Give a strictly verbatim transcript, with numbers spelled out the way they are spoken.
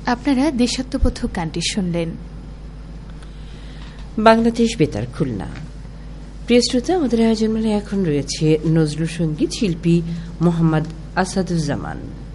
আপনারা দেশাত্মবোধক গানটি শুনলেন। বাংলাদেশ বেতার খুলনা। প্রিয় শ্রোতা, আমাদের আয়োজন মানে এখন রয়েছে নজরুল সঙ্গীত, শিল্পী মোহাম্মদ আসাদুজ্জামান।